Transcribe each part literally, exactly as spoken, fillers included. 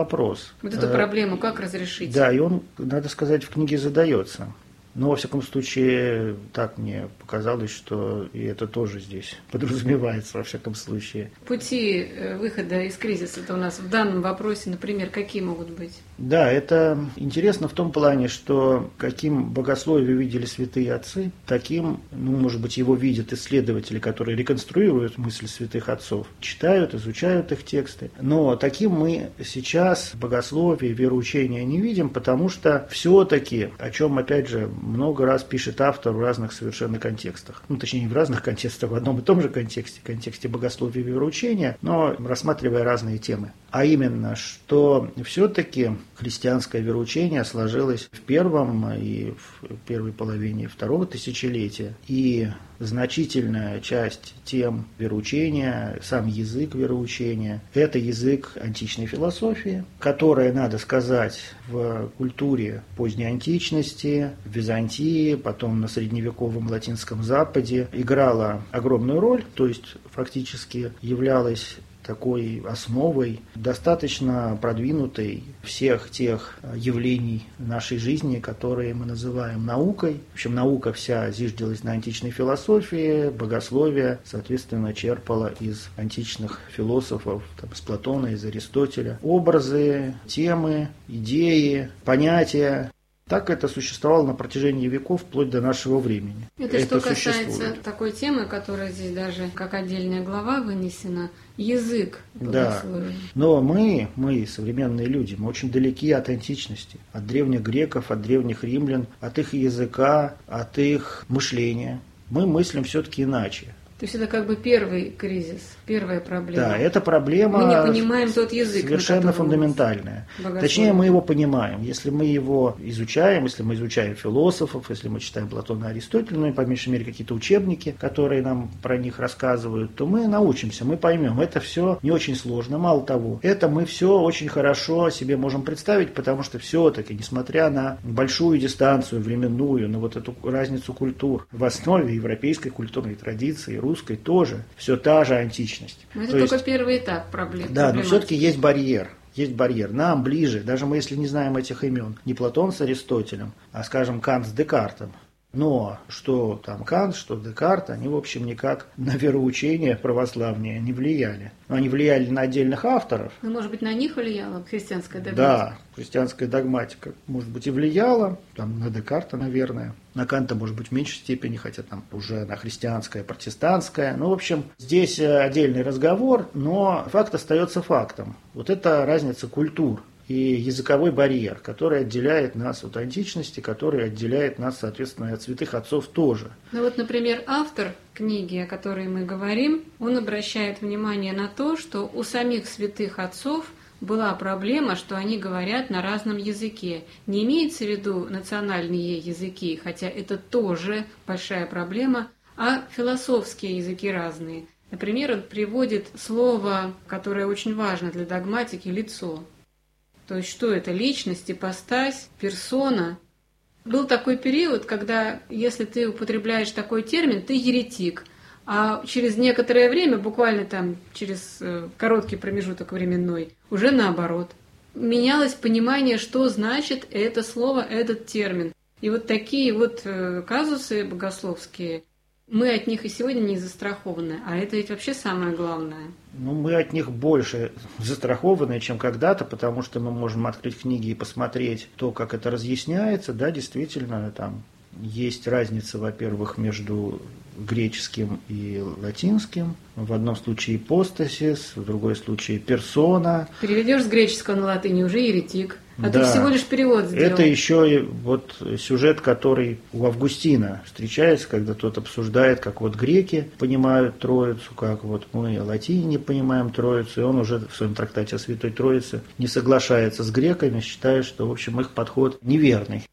вопрос. Вот эту проблему как разрешить? Да, и он, надо сказать, в книге задается. Но, во всяком случае, так мне показалось, что и это тоже здесь подразумевается, во всяком случае. Пути выхода из кризиса-то у нас в данном вопросе, например, какие могут быть? Да, это интересно в том плане, что каким богословие видели святые отцы, таким, ну, может быть, его видят исследователи, которые реконструируют мысль святых отцов, читают, изучают их тексты. Но таким мы сейчас богословие, вероучение не видим, потому что все-таки, о чем, опять же, много раз пишет автор в разных совершенно контекстах. Ну, точнее, не в разных контекстах, в одном и том же контексте, контексте богословия и вероучения, но рассматривая разные темы. А именно, что все-таки христианское вероучение сложилось в первом и в первой половине второго тысячелетия. И значительная часть тем вероучения, сам язык вероучения, это язык античной философии, которая, надо сказать, в культуре поздней античности, в Византии, потом на средневековом латинском Западе играла огромную роль, то есть фактически являлась такой основой, достаточно продвинутой всех тех явлений нашей жизни, которые мы называем наукой. В общем, наука вся зиждилась на античной философии, богословие, соответственно, черпало из античных философов, там, с Платона, из Аристотеля, образы, темы, идеи, понятия. Так это существовало на протяжении веков, вплоть до нашего времени. Это, это что касается существует. Такой темы, которая здесь даже как отдельная глава вынесена, язык богословия. Да, но мы, мы, современные люди, мы очень далеки от античности, от древних греков, от древних римлян, от их языка, от их мышления. Мы мыслим все-таки иначе. То есть это как бы первый кризис, первая проблема. Да, это проблема. Мы не понимаем тот язык, совершенно фундаментальная. Точнее, мы его понимаем. Если мы его изучаем, если мы изучаем философов, если мы читаем Платона и Аристотеля, ну и по меньшей мере какие-то учебники, которые нам про них рассказывают, то мы научимся, мы поймем. Это все не очень сложно. Мало того, это мы все очень хорошо себе можем представить, потому что все-таки, несмотря на большую дистанцию временную, на вот эту разницу культур, в основе европейской культурной традиции, русской тоже, все та же античность. Но это То только есть, первый этап проблем. Да, но все-таки есть барьер. Есть барьер. Нам ближе, даже мы, если не знаем этих имен, не Платон с Аристотелем, а, скажем, Кант с Декартом. Но что там Кант, что Декарт, они, в общем, никак на вероучение православные не влияли. Но они влияли на отдельных авторов. Ну, может быть, на них влияла христианская догматика? Да, христианская догматика, может быть, и влияла. Там, на Декарта, наверное. На Канта, может быть, в меньшей степени, хотя там уже на христианское, протестантское. Ну, в общем, здесь отдельный разговор, но факт остается фактом. Вот это разница культур и языковой барьер, который отделяет нас от античности, который отделяет нас, соответственно, и от святых отцов тоже. Ну вот, например, автор книги, о которой мы говорим, он обращает внимание на то, что у самих святых отцов была проблема, что они говорят на разном языке. Не имеется в виду национальные языки, хотя это тоже большая проблема, а философские языки разные. Например, он приводит слово, которое очень важно для догматики, «лицо». То есть, что это? Личность, ипостась, персона. Был такой период, когда, если ты употребляешь такой термин, ты еретик. А через некоторое время, буквально там через короткий промежуток временной, уже наоборот. Менялось понимание, что значит это слово, этот термин. И вот такие вот казусы богословские, мы от них и сегодня не застрахованы. А это ведь вообще самое главное. Ну, мы от них больше застрахованы, чем когда-то, потому что мы можем открыть книги и посмотреть то, как это разъясняется. Да, действительно, там есть разница, во-первых, между греческим и латинским. В одном случае ипостасис, в другой случае персона. Переведешь с греческого на латынь, уже еретик. А да. Ты всего лишь перевод сделал. Это еще и вот сюжет, который у Августина встречается, когда тот обсуждает, как вот греки понимают Троицу, как вот мы латине понимаем Троицу, и он уже в своем трактате о Святой Троице не соглашается с греками, считая, что, в общем, их подход неверный.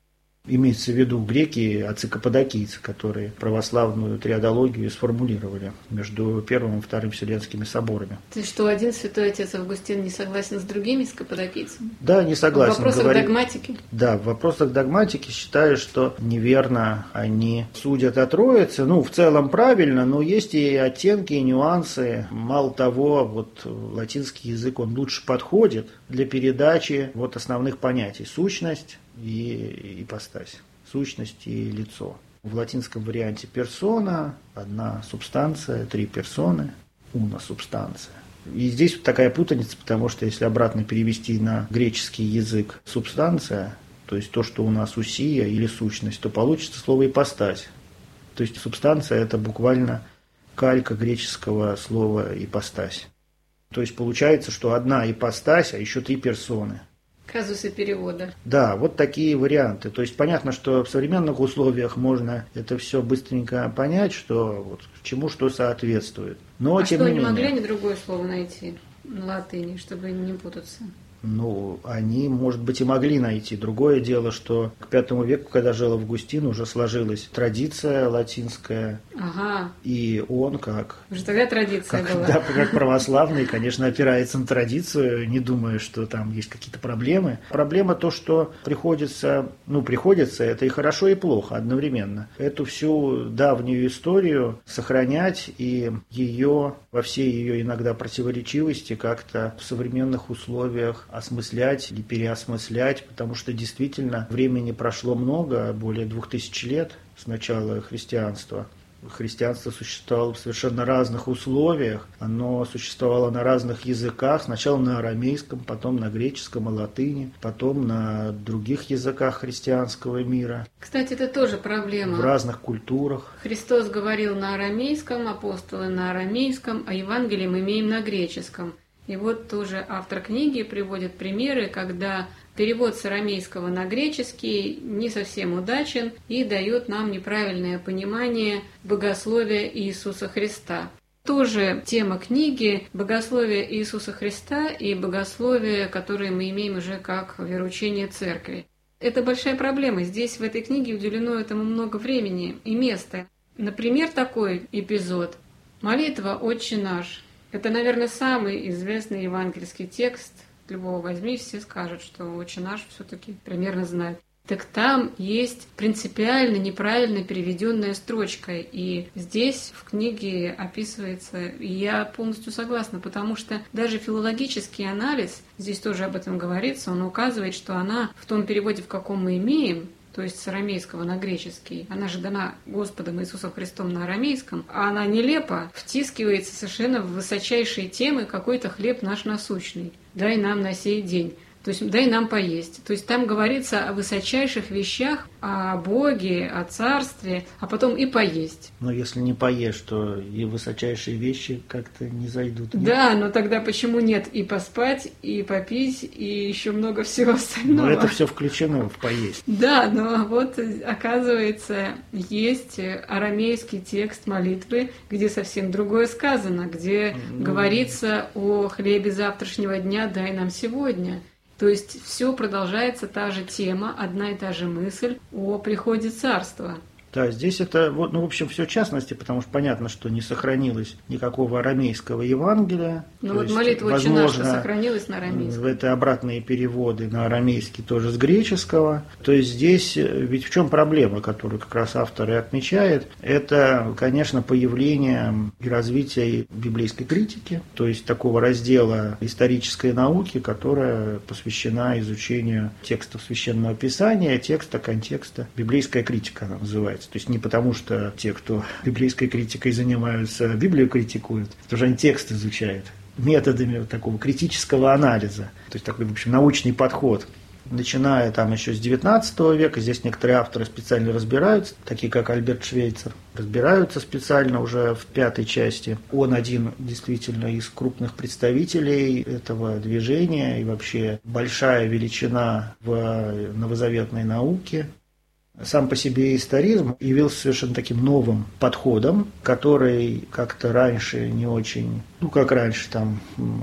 Имеется в виду греки, отцы-каппадокийцы, которые православную триадологию сформулировали между Первым и Вторым Вселенскими соборами. То есть, что один святой отец Августин не согласен с другими, с каппадокийцами? Да, не согласен. В вопросах говорит, догматики? Да, в вопросах догматики считаю, что неверно они судят о Троице. Ну, в целом правильно, но есть и оттенки, и нюансы. Мало того, вот латинский язык, он лучше подходит для передачи вот основных понятий. Сущность и ипостась, сущность и лицо. В латинском варианте персона, одна субстанция, три персоны, уна субстанция. И здесь вот такая путаница, потому что если обратно перевести на греческий язык субстанция, то есть то, что у нас усия или сущность, то получится слово ипостась. То есть субстанция – это буквально калька греческого слова ипостась. То есть получается, что одна ипостась, а еще три персоны. Казусы перевода. Да, вот такие варианты. То есть понятно, что в современных условиях можно это все быстренько понять, что вот чему что соответствует. Но а тем что, не не менее, могли они другое слово найти на латыни, чтобы не путаться? Ну, они, может быть, и могли найти. Другое дело, что к пятому веку, когда жил Августин, уже сложилась традиция латинская. Ага. И он как... Уже тогда традиция как, была. Да, как православный, конечно, опирается на традицию, не думая, что там есть какие-то проблемы. Проблема то, что приходится, ну, приходится, это и хорошо, и плохо одновременно. Эту всю давнюю историю сохранять и ее во всей ее иногда противоречивости как-то в современных условиях осмыслять или переосмыслять, потому что действительно времени прошло много, более двух тысяч лет с начала христианства. Христианство существовало в совершенно разных условиях, оно существовало на разных языках, сначала на арамейском, потом на греческом и латыни, потом на других языках христианского мира. Кстати, это тоже проблема. В разных культурах. Христос говорил на арамейском, апостолы на арамейском, а Евангелие мы имеем на греческом. И вот тоже автор книги приводит примеры, когда перевод с арамейского на греческий не совсем удачен и дает нам неправильное понимание богословия Иисуса Христа. Тоже тема книги – богословие Иисуса Христа и богословие, которое мы имеем уже как вероучение Церкви. Это большая проблема. Здесь в этой книге уделено этому много времени и места. Например, такой эпизод. Молитва «Отче наш». Это, наверное, самый известный евангельский текст. Любого возьми, все скажут, что «Отче наш» все-таки примерно знают. Так там есть принципиально неправильно переведенная строчка. И здесь в книге описывается, и я полностью согласна, потому что даже филологический анализ, здесь тоже об этом говорится, он указывает, что она в том переводе, в каком мы имеем, то есть с арамейского на греческий, она же дана Господом Иисусом Христом на арамейском, а она нелепо втискивается совершенно в высочайшие темы «какой-то хлеб наш насущный, дай нам на сей день». То есть дай нам поесть. То есть там говорится о высочайших вещах, о Боге, о Царстве, а потом и поесть. Но если не поешь, то и высочайшие вещи как-то не зайдут. Нет? Да, но тогда почему нет и поспать, и попить, и еще много всего остального? Но это все включено в поесть. Да, но вот оказывается, есть арамейский текст молитвы, где совсем другое сказано, где ну... говорится о хлебе завтрашнего дня, дай нам сегодня. То есть все продолжается та же тема, одна и та же мысль о приходе царства. Да, здесь это, вот, ну, в общем, все в частности, потому что понятно, что не сохранилось никакого арамейского Евангелия. Ну вот молитва «Отче наш» сохранилась на арамейском. Это обратные переводы на арамейский тоже с греческого. То есть здесь ведь в чем проблема, которую как раз автор и отмечает, это, конечно, появление и развитие библейской критики, то есть такого раздела исторической науки, которая посвящена изучению текстов Священного Писания, текста, контекста. Библейская критика она называется. То есть не потому, что те, кто библейской критикой занимаются, Библию критикуют, потому что они текст изучают методами вот такого критического анализа. То есть такой, в общем, научный подход. Начиная там еще с девятнадцатого века, здесь некоторые авторы специально разбираются, такие как Альберт Швейцер, разбираются специально уже в пятой части. Он один действительно из крупных представителей этого движения и вообще большая величина в новозаветной науке. Сам по себе историзм явился совершенно таким новым подходом, который как-то раньше не очень, ну как раньше, там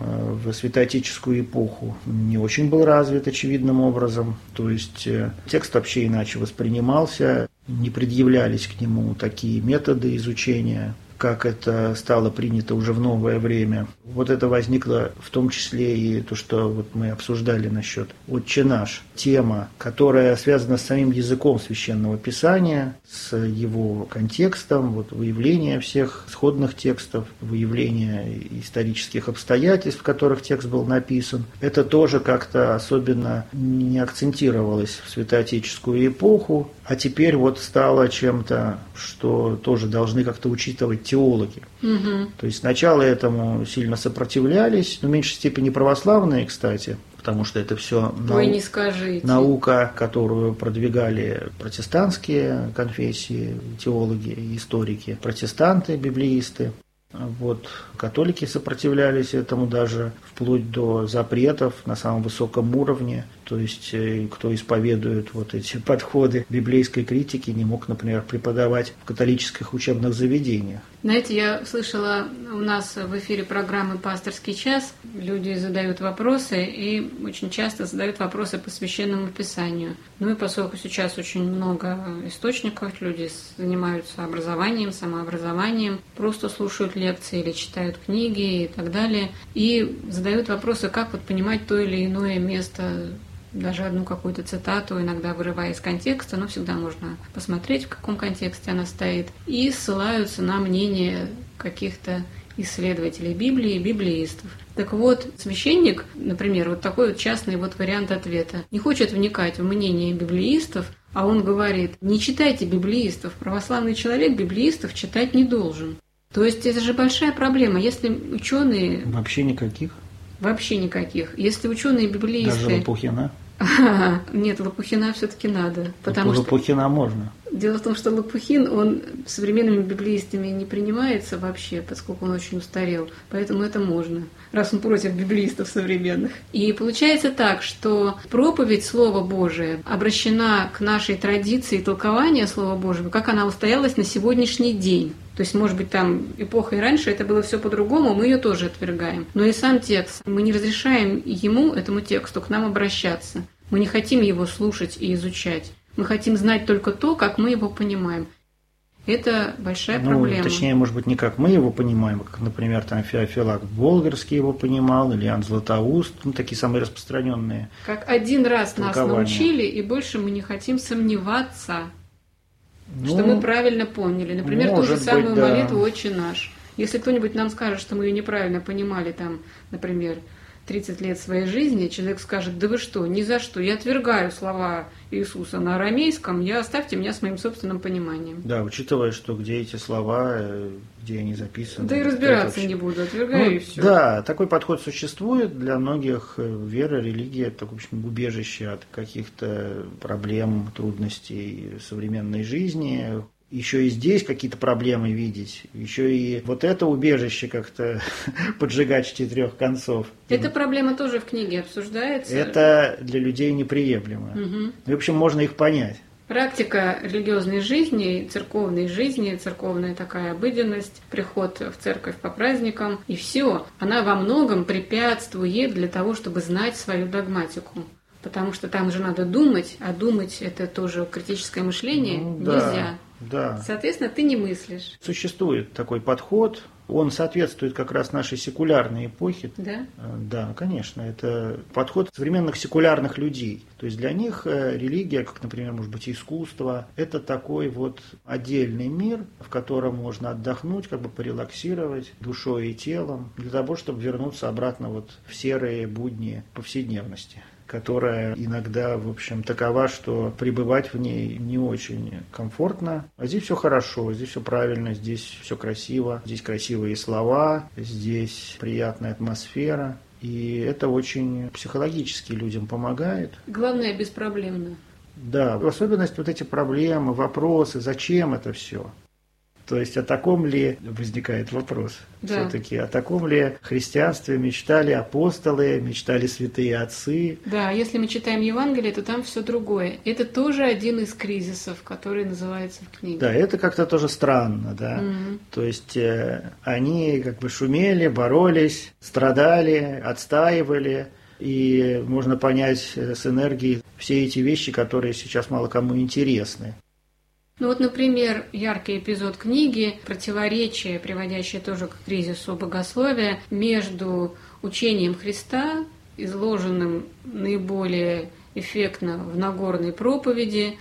в святоотеческую эпоху не очень был развит очевидным образом. То есть текст вообще иначе воспринимался, не предъявлялись к нему такие методы изучения, как это стало принято уже в новое время. Вот это возникло в том числе и то, что вот мы обсуждали насчет «Отче наш». Тема, которая связана с самим языком Священного Писания, с его контекстом, вот, выявление всех сходных текстов, выявление исторических обстоятельств, в которых текст был написан. Это тоже как-то особенно не акцентировалось в святоотеческую эпоху, а теперь вот стало чем-то, что тоже должны как-то учитывать теологи. Угу. То есть сначала этому сильно сопротивлялись, но в меньшей степени православные, кстати, потому что это все нау... Ой, не скажите. наука, которую продвигали протестантские конфессии, теологи, историки, протестанты, библеисты. Вот. Католики сопротивлялись этому даже вплоть до запретов на самом высоком уровне. То есть, кто исповедует вот эти подходы библейской критики, не мог, например, преподавать в католических учебных заведениях. Знаете, я слышала у нас в эфире программы «Пасторский час». Люди задают вопросы, и очень часто задают вопросы по Священному Писанию. Ну и поскольку сейчас очень много источников, люди занимаются образованием, самообразованием, просто слушают лекции или читают книги и так далее, и задают вопросы, как вот понимать то или иное место, даже одну какую-то цитату, иногда вырывая из контекста, но всегда можно посмотреть, в каком контексте она стоит, и ссылаются на мнение каких-то исследователей Библии, библеистов. Так вот, священник, например, вот такой вот частный вот вариант ответа, не хочет вникать в мнение библеистов, а он говорит: не читайте библеистов, православный человек библеистов читать не должен. То есть это же большая проблема, если ученые... Вообще никаких? Вообще никаких. Если ученые библеисты... Даже Лопухина? Нет, Лопухина все-таки надо. Потому что... Лопухина можно. Дело в том, что Лопухин, он современными библеистами не принимается вообще, поскольку он очень устарел. Поэтому это можно, раз он против библеистов современных. И получается так, что проповедь Слова Божия обращена к нашей традиции толкования Слова Божьего, как она устоялась на сегодняшний день. То есть, может быть, там эпоха и раньше это было все по-другому, мы ее тоже отвергаем. Но и сам текст, мы не разрешаем ему, этому тексту, к нам обращаться. Мы не хотим его слушать и изучать. Мы хотим знать только то, как мы его понимаем. Это большая ну, проблема. Точнее, может быть, не как мы его понимаем, как, например, там Феофилак Болгарский его понимал, или Иоанн Златоуст, ну, такие самые распространенные. Как один раз толкования. Нас научили, и больше мы не хотим сомневаться, ну, что мы правильно поняли. Например, ту же самую быть, да. молитву «Отче наш». Если кто-нибудь нам скажет, что мы ее неправильно понимали, там, например, тридцать лет своей жизни, человек скажет: да вы что, ни за что, я отвергаю слова Иисуса на арамейском, я оставьте меня с моим собственным пониманием. Да, учитывая, что где эти слова, где они записаны. Да и разбираться не буду, отвергаю ну, и все. Да, такой подход существует. Для многих вера, религия – это, в общем, убежище от каких-то проблем, трудностей современной жизни. Еще и здесь какие-то проблемы видеть, еще и вот это убежище как-то поджигать с четырех концов. Эта проблема тоже в книге обсуждается. Это для людей неприемлемо. Угу. В общем, можно их понять. Практика религиозной жизни, церковной жизни, церковная такая обыденность, приход в церковь по праздникам, и все, она во многом препятствует для того, чтобы знать свою догматику. Потому что там же надо думать, а думать это тоже критическое мышление ну, да, нельзя. Да. Соответственно, ты не мыслишь. Существует такой подход, он соответствует как раз нашей секулярной эпохе. Да? Да, конечно. Это подход современных секулярных людей. То есть для них религия, как, например, может быть, искусство, это такой вот отдельный мир, в котором можно отдохнуть, как бы порелаксировать душой и телом, для того, чтобы вернуться обратно вот в серые будни повседневности, которая иногда, в общем, такова, что пребывать в ней не очень комфортно. А здесь все хорошо, здесь все правильно, здесь все красиво, здесь красивые слова, здесь приятная атмосфера. И это очень психологически людям помогает. Главное, беспроблемно. Да, в особенности вот эти проблемы, вопросы, зачем это все. То есть о таком ли, возникает вопрос, да. все-таки о таком ли христианстве мечтали апостолы, мечтали святые отцы? Да, если мы читаем Евангелие, то там все другое. Это тоже один из кризисов, который называется в книге. Да, это как-то тоже странно, да. Mm-hmm. То есть э, они как бы шумели, боролись, страдали, отстаивали. И можно понять с энергией все эти вещи, которые сейчас мало кому интересны. Ну вот, например, яркий эпизод книги, противоречие, приводящее тоже к кризису богословия, между учением Христа, изложенным наиболее эффектно в Нагорной проповеди,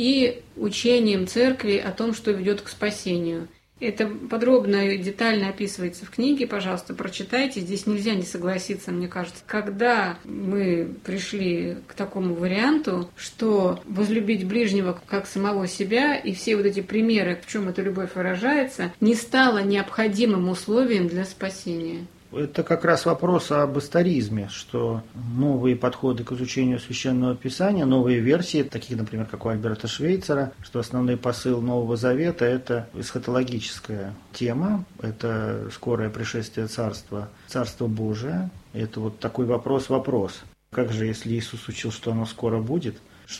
и учением Церкви о том, что ведет к спасению. Это подробно и детально описывается в книге, пожалуйста, прочитайте. Здесь нельзя не согласиться, мне кажется. Когда мы пришли к такому варианту, что возлюбить ближнего как самого себя, и все вот эти примеры, в чем эта любовь выражается, не стало необходимым условием для спасения. Это как раз вопрос об историзме, что новые подходы к изучению Священного Писания, новые версии, такие, например, как у Альберта Швейцера, что основной посыл Нового Завета – это эсхатологическая тема, это скорое пришествие Царства, Царство Божие. Это вот такой вопрос-вопрос. Как же, если Иисус учил, что оно скоро будет,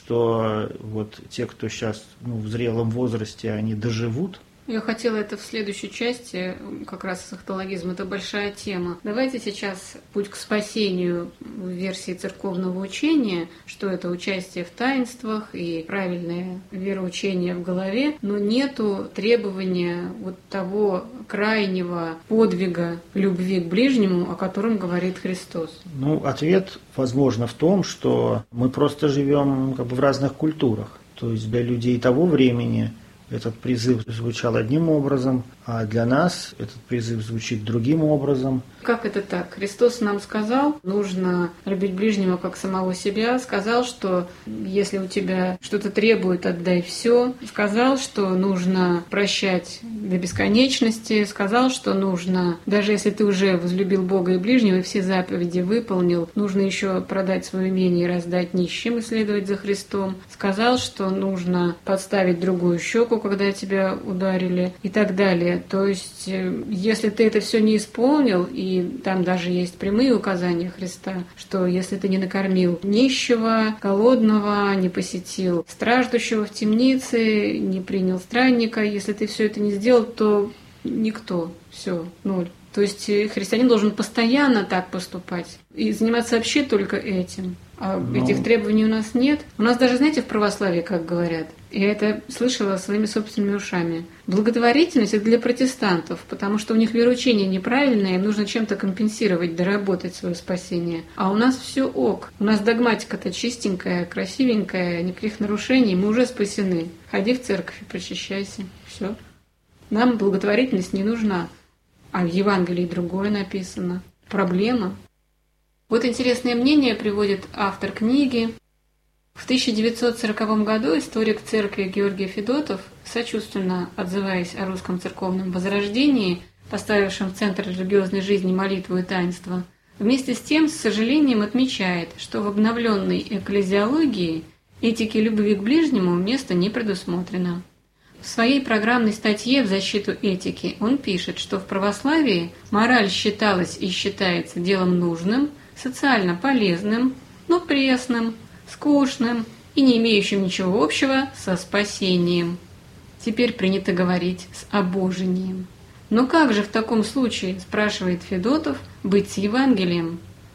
что вот те, кто сейчас ну, в зрелом возрасте, они доживут? Я хотела это в следующей части, как раз эсхатологизм, это большая тема. Давайте сейчас путь к спасению в версии церковного учения, что это участие в таинствах и правильное вероучение в голове, но нету требования вот того крайнего подвига любви к ближнему, о котором говорит Христос. Ну, ответ, возможно, в том, что мы просто живем как бы в разных культурах. То есть для людей того времени этот призыв звучал одним образом, а для нас этот призыв звучит другим образом. Как это так? Христос нам сказал, нужно любить ближнего как самого себя. Сказал, что если у тебя что-то требует, отдай все. Сказал, что нужно прощать до бесконечности. Сказал, что нужно, даже если ты уже возлюбил Бога и ближнего, и все заповеди выполнил, нужно еще продать свое имение и раздать нищим и следовать за Христом. Сказал, что нужно подставить другую щеку, когда тебя ударили, и так далее. То есть, если ты это все не исполнил, и там даже есть прямые указания Христа, что если ты не накормил нищего, голодного, не посетил страждущего в темнице, не принял странника, если ты все это не сделал, то никто, все, ноль. То есть христианин должен постоянно так поступать и заниматься вообще только этим. А ну, этих требований у нас нет. У нас даже, знаете, в православии, как говорят, я это слышала своими собственными ушами, благотворительность – это для протестантов, потому что у них вероучение неправильное, им нужно чем-то компенсировать, доработать свое спасение. А у нас все ок. У нас догматика-то чистенькая, красивенькая, никаких нарушений, мы уже спасены. Ходи в церковь и причащайся. Все. Нам благотворительность не нужна. А в Евангелии другое написано. Проблема. Вот интересное мнение приводит автор книги. В тысяча девятьсот сороковом году историк церкви Георгий Федотов, сочувственно отзываясь о русском церковном возрождении, поставившем в центр религиозной жизни молитву и таинство, вместе с тем с сожалением отмечает, что в обновленной экклезиологии этике любви к ближнему место не предусмотрено. В своей программной статье в защиту этики он пишет, что в православии мораль считалась и считается делом нужным, социально полезным, но пресным, скучным и не имеющим ничего общего со спасением. Теперь принято говорить с обожением. Но как же в таком случае, спрашивает Федотов, быть с Евангелием,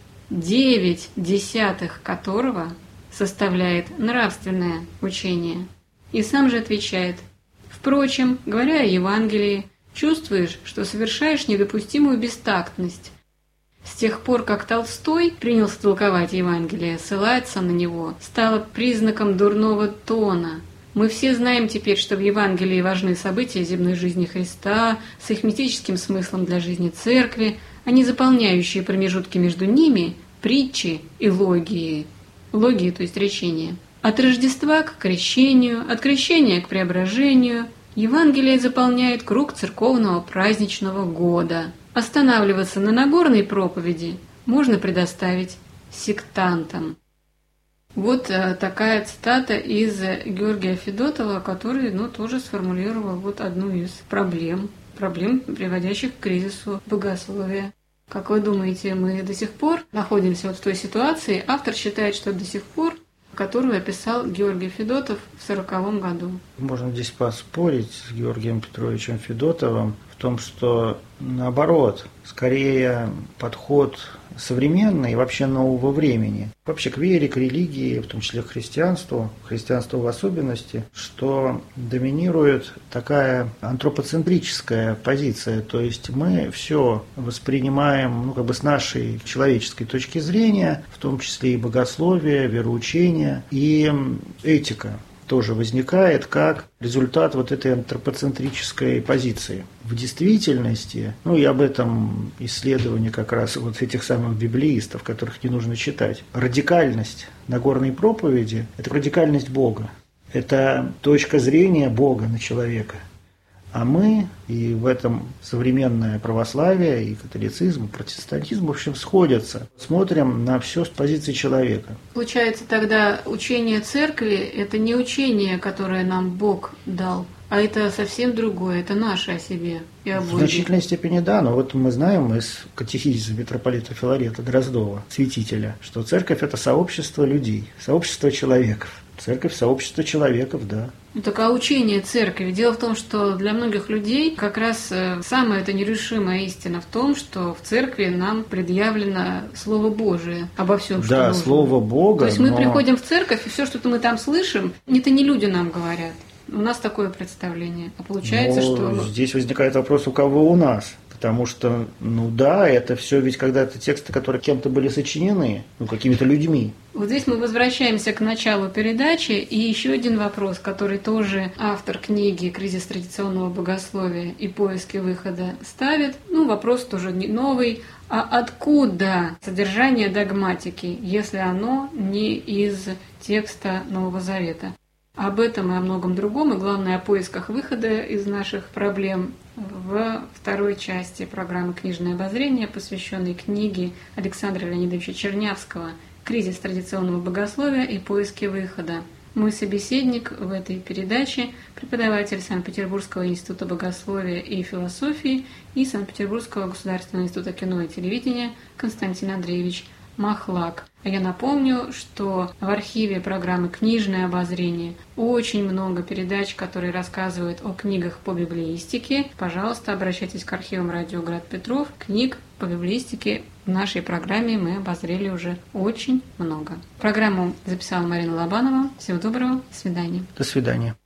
девять десятых которого составляет нравственное учение? И сам же отвечает: впрочем, говоря о Евангелии, чувствуешь, что совершаешь недопустимую бестактность. С тех пор, как Толстой принялся толковать Евангелие, ссылаться на него стало признаком дурного тона. Мы все знаем теперь, что в Евангелии важны события земной жизни Христа с их мистическим смыслом для жизни Церкви, а не заполняющие промежутки между ними притчи и логии. Логии, то есть речения. От Рождества к крещению, от крещения к преображению Евангелие заполняет круг церковного праздничного года. Останавливаться на Нагорной проповеди можно предоставить сектантам. Вот такая цитата из Георгия Федотова, который, ну, тоже сформулировал вот одну из проблем, проблем, приводящих к кризису богословия. Как вы думаете, мы до сих пор находимся вот в той ситуации? Автор считает, что до сих пор, которую описал Георгий Федотов в сороковом году. Можно здесь поспорить с Георгием Петровичем Федотовым в том, что наоборот, скорее подход современный и вообще нового времени, вообще к вере, к религии, в том числе к христианству, христианству в особенности, что доминирует такая антропоцентрическая позиция, то есть мы все воспринимаем, ну, как бы с нашей человеческой точки зрения, в том числе и богословие, вероучение и этика тоже возникает как результат вот этой антропоцентрической позиции. В действительности, ну и об этом исследовании как раз вот этих самых библеистов, которых не нужно читать, радикальность Нагорной проповеди – это радикальность Бога, это точка зрения Бога на человека. А мы, и в этом современное православие, и католицизм, и протестантизм, в общем, сходятся. Смотрим на все с позиции человека. Получается, тогда учение церкви – это не учение, которое нам Бог дал, а это совсем другое, это наше о себе и о Боге. В значительной степени да, но вот мы знаем из катехизиса митрополита Филарета Дроздова, святителя, что церковь – это сообщество людей, сообщество человеков. Церковь – сообщество человеков, да. Ну, так а учение церкви? Дело в том, что для многих людей как раз самая эта нерушимая истина в том, что в церкви нам предъявлено Слово Божие обо всем, что Да, нужно. Слово Бога. То есть мы но... приходим в церковь, и все, что мы там слышим, это не люди нам говорят. У нас такое представление. А получается, но что... Здесь возникает вопрос, у кого у нас? Потому что, ну да, это все ведь когда-то тексты, которые кем-то были сочинены, ну, какими-то людьми. Вот здесь мы возвращаемся к началу передачи, и еще один вопрос, который тоже автор книги «Кризис традиционного богословия и поиски выхода» ставит. Ну, вопрос тоже не новый. А откуда содержание догматики, если оно не из текста Нового Завета? Об этом и о многом другом, и главное, о поисках выхода из наших проблем в второй части программы «Книжное обозрение», посвященной книге Александра Леонидовича Чернявского «Кризис традиционного богословия и поиски выхода». Мой собеседник в этой передаче – преподаватель Санкт-Петербургского института богословия и философии и Санкт-Петербургского государственного института кино и телевидения Константин Андреевич Махлак. А я напомню, что в архиве программы «Книжное обозрение» очень много передач, которые рассказывают о книгах по библеистике. Пожалуйста, обращайтесь к архивам радио Град Петров. Книг по библеистике в нашей программе мы обозрели уже очень много. Программу записала Марина Лобанова. Всего доброго. До свидания. До свидания.